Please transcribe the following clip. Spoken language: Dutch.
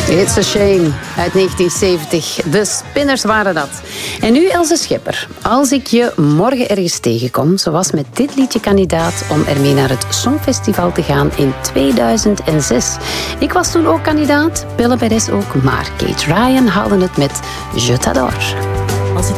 It's a Shame uit 1970. De Spinners waren dat. En nu Else Schepper. Als ik je morgen ergens tegenkom, zo was met dit liedje kandidaat om ermee naar het Songfestival te gaan in 2006. Ik was toen ook kandidaat, Belle Perez ook, maar Kate Ryan haalde het met Je t'adore.